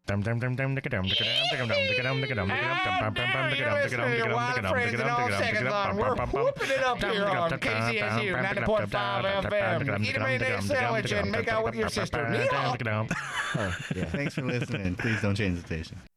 You're listening to your wild friends in all seconds on. We're whooping it up here on KCSU 90.5 FM. Eat a Mayonnaise sandwich and make out with your sister. Thanks for listening. Please don't change the station.